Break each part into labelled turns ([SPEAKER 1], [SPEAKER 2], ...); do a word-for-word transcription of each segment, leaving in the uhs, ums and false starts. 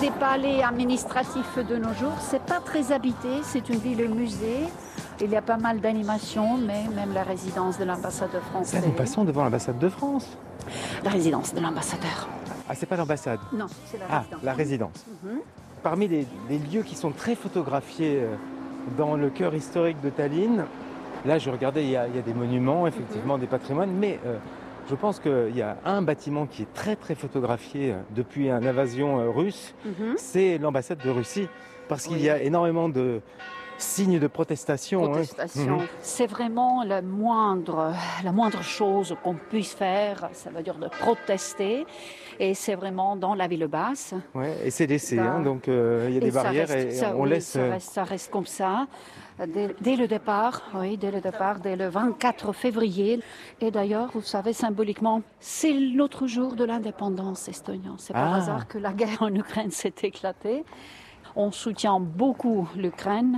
[SPEAKER 1] des palais administratifs de nos jours. C'est pas très habité, c'est une ville-musée. Il y a pas mal d'animations, mais même la résidence de l'ambassadeur français.
[SPEAKER 2] Là, nous passons devant l'ambassade de France.
[SPEAKER 1] La résidence de l'ambassadeur.
[SPEAKER 2] Ah, c'est pas l'ambassade?
[SPEAKER 1] Non, c'est la
[SPEAKER 2] ah,
[SPEAKER 1] résidence.
[SPEAKER 2] la résidence.
[SPEAKER 1] Mm-hmm.
[SPEAKER 2] Parmi les, les lieux qui sont très photographiés euh, dans le cœur historique de Tallinn, là, je regardais, il y a, il y a des monuments, effectivement, mm-hmm. des patrimoines, mais euh, je pense qu'il y a un bâtiment qui est très, très photographié euh, depuis une invasion euh, russe,
[SPEAKER 1] Mm-hmm.
[SPEAKER 2] c'est l'ambassade de Russie, parce qu'il
[SPEAKER 1] oui.
[SPEAKER 2] y a énormément de signes de protestation.
[SPEAKER 1] protestation.
[SPEAKER 2] Hein.
[SPEAKER 1] C'est vraiment la moindre, la moindre chose qu'on puisse faire, ça veut dire de protester. Et c'est vraiment dans la ville basse.
[SPEAKER 2] Ouais, et c'est laissé,
[SPEAKER 1] Dans...
[SPEAKER 2] hein, donc euh, il y a des barrières
[SPEAKER 1] reste,
[SPEAKER 2] et
[SPEAKER 1] ça,
[SPEAKER 2] on
[SPEAKER 1] oui,
[SPEAKER 2] laisse...
[SPEAKER 1] Ça reste, ça reste comme ça. Dès, dès le départ, oui, dès le départ, dès le vingt-quatre février. Et d'ailleurs, vous savez, symboliquement, c'est l'autre jour de l'indépendance estonienne. C'est par
[SPEAKER 2] ah.
[SPEAKER 1] hasard que la guerre en Ukraine s'est éclatée. On soutient beaucoup l'Ukraine.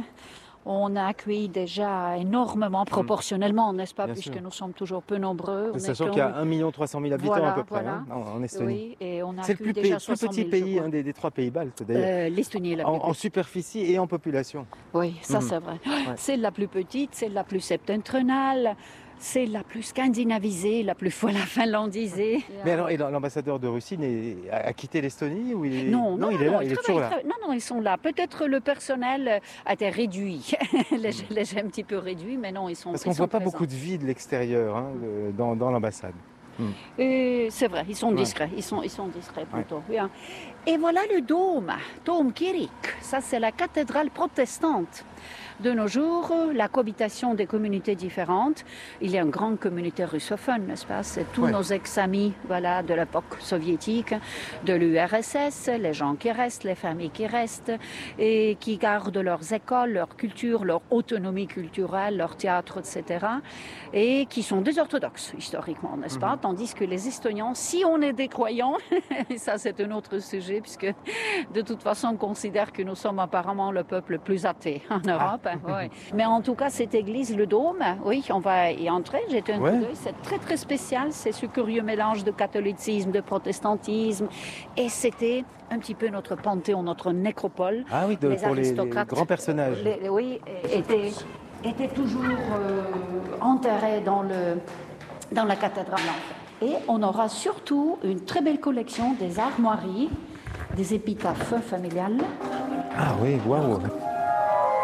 [SPEAKER 1] On a accueilli déjà énormément, proportionnellement, n'est-ce pas,
[SPEAKER 2] Bien
[SPEAKER 1] puisque
[SPEAKER 2] sûr.
[SPEAKER 1] nous sommes toujours peu nombreux.
[SPEAKER 2] Sachant qu'il y a un million trois cent mille habitants
[SPEAKER 1] voilà,
[SPEAKER 2] à peu près
[SPEAKER 1] voilà.
[SPEAKER 2] hein, en, en Estonie.
[SPEAKER 1] Oui, et on a
[SPEAKER 2] c'est le plus,
[SPEAKER 1] déjà
[SPEAKER 2] plus petit pays hein, des, des trois pays baltes, d'ailleurs.
[SPEAKER 1] Euh, L'Estonie est la
[SPEAKER 2] en,
[SPEAKER 1] plus
[SPEAKER 2] en superficie et en population.
[SPEAKER 1] Oui, ça
[SPEAKER 2] mmh.
[SPEAKER 1] c'est vrai.
[SPEAKER 2] Ouais.
[SPEAKER 1] C'est la plus petite, c'est la plus septentrionale. C'est la plus scandinavisée, la plus fois la finlandisée.
[SPEAKER 2] Mais alors, et l'ambassadeur de Russie a, a quitté l'Estonie ou il est...
[SPEAKER 1] Non, non,
[SPEAKER 2] non, il est
[SPEAKER 1] non,
[SPEAKER 2] là, il est toujours là.
[SPEAKER 1] Non, non, ils sont là. Peut-être le personnel a été réduit, léger, léger, un petit peu réduit, mais non, ils sont.
[SPEAKER 2] Parce qu'on ne voit pas beaucoup de vie de l'extérieur hein, de, dans, dans l'ambassade.
[SPEAKER 1] Hmm. Et c'est vrai, ils sont discrets, ouais. ils sont, ils sont discrets plutôt. Ouais. Bien. Et voilà le dôme, Dôme Kirik. Ça, c'est la cathédrale protestante. De nos jours, la cohabitation des communautés différentes, il y a une grande communauté russophone, n'est-ce pas? C'est tous ouais. nos ex-amis voilà, de l'époque soviétique, de l'U R S S, les gens qui restent, les familles qui restent, et qui gardent leurs écoles, leur culture, leur autonomie culturelle, leur théâtre, et cetera, et qui sont des orthodoxes, historiquement, n'est-ce pas? Mm-hmm. Tandis que les Estoniens, si on est des croyants, et ça c'est un autre sujet, puisque de toute façon on considère que nous sommes apparemment le peuple le plus athée en Europe. Ah. Ouais. Mais en tout cas, cette église, le dôme, oui, on va y entrer. J'ai un
[SPEAKER 2] ouais.
[SPEAKER 1] coup d'œil, c'est très très spécial. C'est ce curieux mélange de catholicisme, de protestantisme, et c'était un petit peu notre panthéon, notre nécropole.
[SPEAKER 2] Ah oui, de, les pour les, les grands personnages.
[SPEAKER 1] Les, oui, étaient, étaient toujours euh, enterrés dans le dans la cathédrale. Et on aura surtout une très belle collection des armoiries, des épitaphes familiales.
[SPEAKER 2] Ah oui, waouh.